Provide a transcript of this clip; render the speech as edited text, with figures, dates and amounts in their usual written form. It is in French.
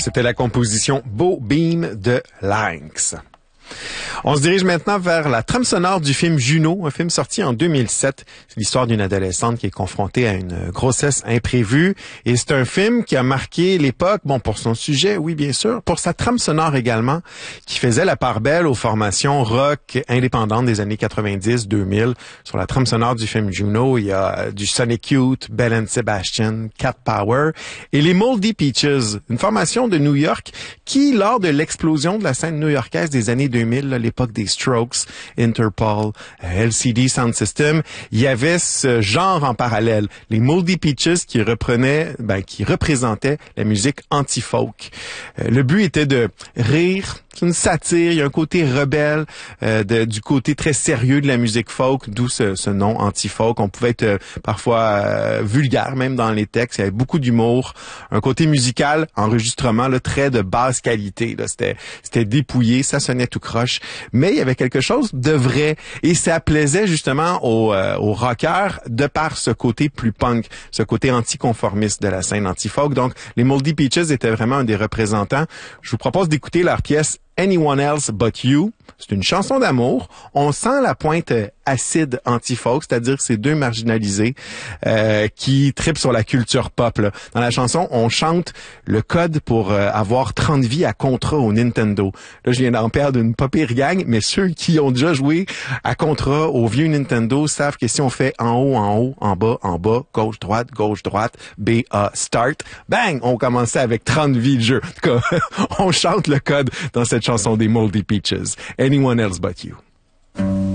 C'était la composition Beau Beam de Lynx. On se dirige maintenant vers la trame sonore du film Juno, un film sorti en 2007. C'est l'histoire d'une adolescente qui est confrontée à une grossesse imprévue. Et c'est un film qui a marqué l'époque, bon, pour son sujet, oui, bien sûr, pour sa trame sonore également, qui faisait la part belle aux formations rock indépendantes des années 90-2000. Sur la trame sonore du film Juno, il y a du Sonic Youth, Bell and Sebastian, Cat Power et les Moldy Peaches, une formation de New York qui, lors de l'explosion de la scène new-yorkaise des années 2000, là, l'époque des Strokes, Interpol, LCD Sound System, il y avait ce genre en parallèle. Les Moldy Peaches qui représentaient la musique anti-folk. Le but était de rire. C'est une satire, il y a un côté rebelle du côté très sérieux de la musique folk, d'où ce nom anti-folk. On pouvait être parfois vulgaire même dans les textes, il y avait beaucoup d'humour, un côté musical, enregistrement là, très de basse qualité, là, c'était dépouillé, ça sonnait tout croche, mais il y avait quelque chose de vrai et ça plaisait justement aux rockers de par ce côté plus punk, ce côté anticonformiste de la scène anti-folk. Donc les Moldy Peaches étaient vraiment un des représentants. Je vous propose d'écouter leur pièce Anyone Else But You. C'est une chanson d'amour. On sent la pointe acide anti-folk, c'est-à-dire ces deux marginalisés qui trippent sur la culture pop. Là. Dans la chanson, on chante le code pour avoir 30 vies à contrat au Nintendo. Là, je viens d'en perdre une pas pire gang, mais ceux qui ont déjà joué à contrat au vieux Nintendo savent que si on fait en haut, en bas, gauche, droite, B, A, start, bang, on commençait avec 30 vies de jeu. En tout cas, on chante le code dans cette chanson des Moldy Peaches. Anyone Else But You.